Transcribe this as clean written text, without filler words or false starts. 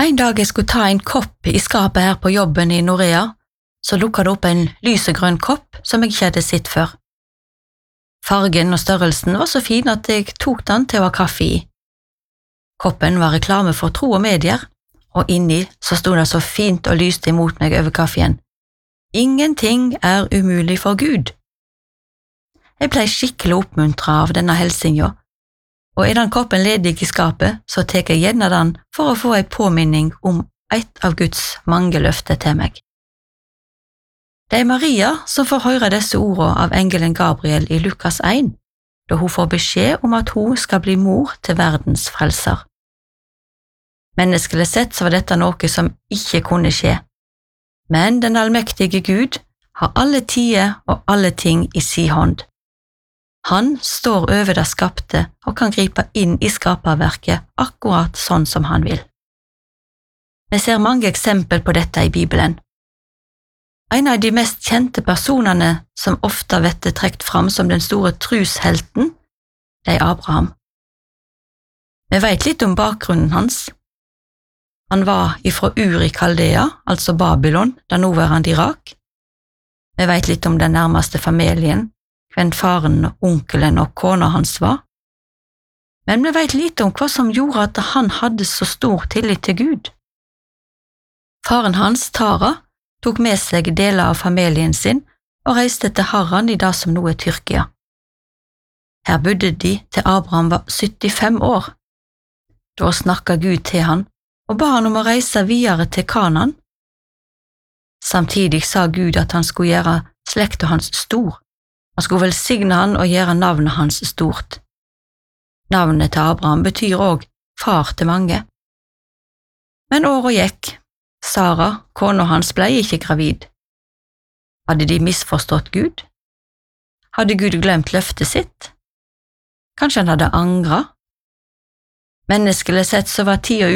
En dag jeg skulle ta en kopp i skapet her på jobben i Norea, så lukket det opp en lysegrønn kopp som jeg ikke hadde sett før. Fargen og størrelsen var så fin at jeg tok den til å ha kaffe i. Koppen var reklame for Tro og Medier, og inni så stod det så fint og lyste imot meg over kaffen. Ingenting er umulig for Gud. Jeg ble skikkelig oppmuntret av denne hilsingen, og er den koppen ledig i skapet, så tar jeg gjerne den for å få en påminning om et av Guds mange løfter til meg. Det er Maria som får høre disse ordene av engelen Gabriel i Lukas 1, da hun får beskjed om at hun skal bli mor til verdens frelser. Menneskelig sett så var dette noe som ikke kunne skje, men den allmektige Gud har alle tider og alle ting i sin hånd. Han står over det skapte og kan gripe inn i skaperverket akkurat sånn som han vil. Vi ser mange eksempel på dette i Bibelen. En av de mest kjente personene som ofte blir trukket fram som den store troshelten, det er Abraham. Vi vet litt om bakgrunnen hans. Han var ifra Ur i Kaldea, altså Babylon, det nåværende Irak. Vi vet litt om den nærmeste familien, hvem faren, onkelen og kona hans var. Men vi vet lite om hva som gjorde at han hadde så stor tillit til Gud. Faren hans, Tara, tok med seg deler av familien sin og reiste til Haran i det som nå er Tyrkia. Her bodde de til Abraham var 75 år. Da snakket Gud til han og ba han om å reise videre til Kanaan. Samtidig sa Gud at han skulle gjøre slekta hans stor. Han skulle velsigne han og gjøre navnet hans stort. Navnet til Abraham betyr også far til mange. Men året gikk. Sara, kona hans, ble ikke gravid. Hadde de misforstått Gud? Hadde Gud glemt løftet sitt? Kanskje han hadde angret? Menneskelig sett så var tida